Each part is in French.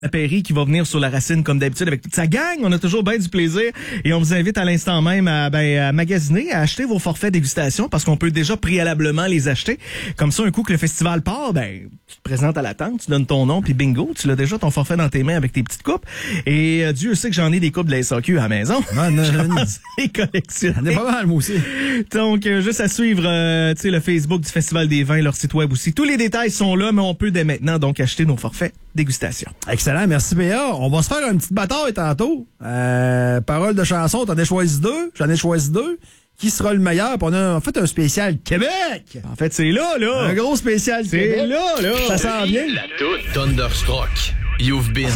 Perry qui va venir sur la racine comme d'habitude avec toute sa gang. On a toujours bien du plaisir et on vous invite à l'instant même à magasiner, à acheter vos forfaits dégustation parce qu'on peut déjà préalablement les acheter. Comme ça, un coup que le festival part, tu te présentes à la tente, tu donnes ton nom puis bingo, tu l'as déjà ton forfait dans tes mains avec tes petites coupes. Et Dieu sait que j'en ai des coupes de la SAQ à la maison. Les collections. On est pas mal, moi aussi. Donc, juste à suivre le Facebook du Festival des vins, leur site web aussi. Tous les détails sont là, mais on peut dès maintenant donc acheter nos forfaits dégustation. Excellent, merci Béa. On va se faire une petite bataille tantôt. Paroles de chansons, t'en as choisi deux, j'en ai choisi deux. Qui sera le meilleur? Puis on a en fait un spécial Québec. En fait, c'est là. Un gros spécial Québec. C'est là. Ça sent bien. La toute Thunderstruck. You've been.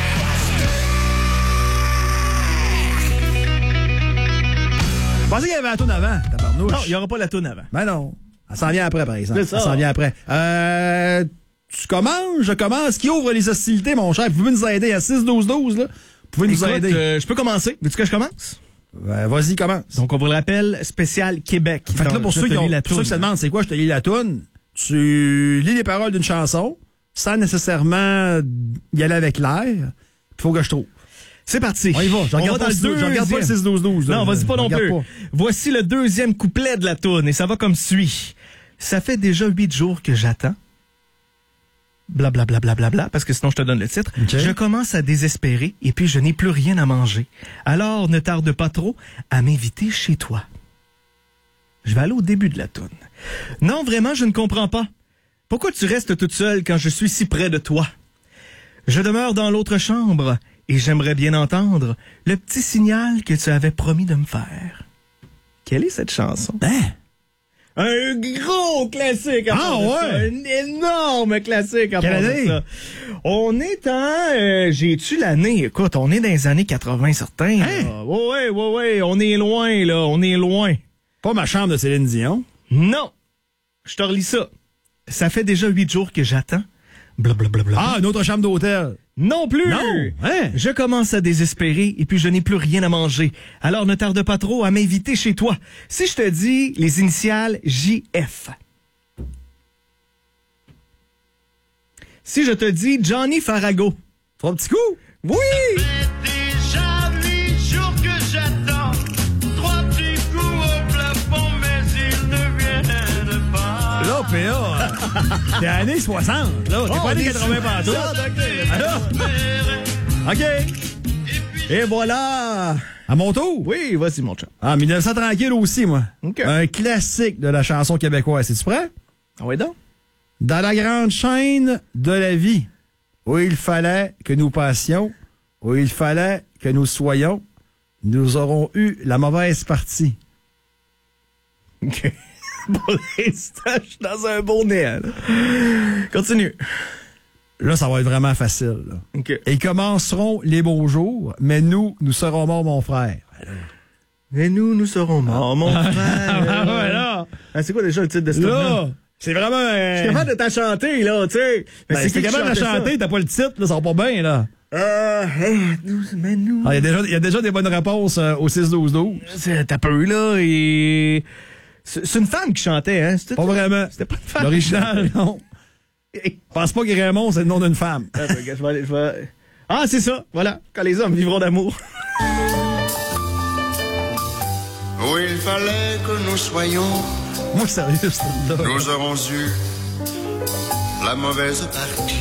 Je pensais qu'il y avait la toune avant, tabarnouche. Non, il n'y aura pas la toune avant. Ben non. Elle s'en vient après, par exemple. C'est ça. Elle s'en vient après. Tu commences, je commence. Qui ouvre les hostilités, mon cher? Vous pouvez nous aider à 6-12-12, là. Vous pouvez nous aider. Je peux commencer. Veux-tu que je commence? Vas-y, commence. Donc, on vous le rappelle, spécial Québec. Fait que là, pour ceux qui se demandent c'est quoi, je te lis la toune, tu lis les paroles d'une chanson sans nécessairement y aller avec l'air. Il faut que je trouve. C'est parti. On y va. Je regarde pas le 6-12-12. Non, vas-y pas non plus. Voici le deuxième couplet de la toune et ça va comme suit. Ça fait déjà 8 jours que j'attends. Blablabla, bla, bla, bla, bla, parce que sinon je te donne le titre. Okay. Je commence à désespérer et puis je n'ai plus rien à manger. Alors ne tarde pas trop à m'inviter chez toi. Je vais aller au début de la toune. Non, vraiment, je ne comprends pas. Pourquoi tu restes toute seule quand je suis si près de toi? Je demeure dans l'autre chambre et j'aimerais bien entendre le petit signal que tu avais promis de me faire. Quelle est cette chanson? Un gros classique à part de ça. Un énorme classique à part de ça. On est en... j'ai-tu l'année? Écoute, on est dans les années 80 certains. Ouais. On est loin, là. On est loin. Pas ma chambre de Céline Dion? Non. Je te relis ça. Ça fait déjà 8 jours que j'attends. Blablabla. Ah, une autre chambre d'hôtel. Non plus! Non! Hein? Je commence à désespérer et puis je n'ai plus rien à manger. Alors ne tarde pas trop à m'inviter chez toi. Si je te dis les initiales JF. Si je te dis Johnny Farago. 3 petits coups? Oui! Déjà 8 jours que j'attends. 3 petits coups au plafond, mais ils ne viennent pas. Là, PA, t'es années 60, là. T'es pas années 80 partout. Alors? OK. Et voilà! À mon tour? Oui, vas-y, mon chat. Ah, 1900 tranquille aussi, moi. OK. Un classique de la chanson québécoise. Es-tu prêt? Ah oui, donc? Dans la grande chaîne de la vie, où il fallait que nous passions, où il fallait que nous soyons, nous aurons eu la mauvaise partie. OK. Pour l'instant, je suis dans un bon néant. Continue. Là, ça va être vraiment facile. Là. OK. Et commenceront les beaux jours, mais nous serons morts, mon frère. Et nous serons morts, mon frère. Voilà. C'est quoi déjà le titre de ce là? C'est vraiment... Je suis capable de t'en chanter, là, tu sais. Mais si t'es capable de chanter, t'as pas le titre, là, ça va pas bien, là. Mais nous... Il y a déjà des bonnes réponses au 6-12-12. T'as peu, là, et... C'est une femme qui chantait, hein? Pas vraiment. C'était pas une femme. L'original, non. Je pense pas que Raymond, c'est le nom d'une femme. Ah, c'est ça, voilà. Quand les hommes vivront d'amour. Où il fallait que nous soyons. Moi, sérieux, celle-là. Nous aurons eu la mauvaise partie.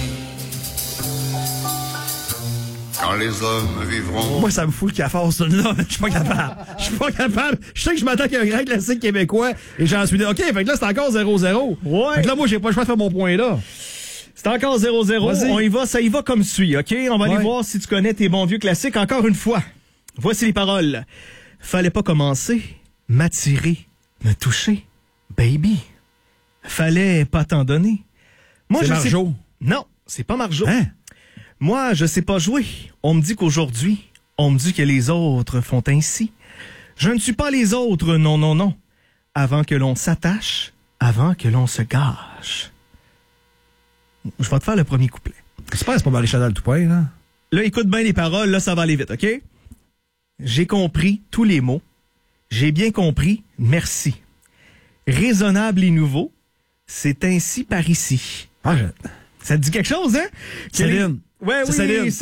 Quand les hommes vivront. Moi, ça me fout le cafard, celle-là. Je suis pas capable. Je sais que je m'attends qu'à un grand classique québécois et j'en suis dit, OK, fait que là, c'est encore 0-0. Ouais. Fait que là, moi, j'ai pas le choix de faire mon point là. C'est encore 0-0. On y va, ça y va comme suit, OK? On va aller voir si tu connais tes bons vieux classiques encore une fois. Voici les paroles. Fallait pas commencer, m'attirer, me toucher, baby. Fallait pas t'en donner. Moi, c'est Marjo. Non, c'est pas Marjo. Hein? Moi, je sais pas jouer. On me dit qu'aujourd'hui, on me dit que les autres font ainsi. Je ne suis pas les autres, non. Avant que l'on s'attache, avant que l'on se gâche. Je vais te faire le premier couplet. J'espère que c'est pas Marie-Chantal Toupin, là. Là, écoute bien les paroles, là, ça va aller vite, OK? J'ai compris tous les mots. J'ai bien compris, merci. Raisonnable et nouveau, c'est ainsi par ici. Ah, ça te dit quelque chose, hein? Céline. Ouais, C'est oui, Céline.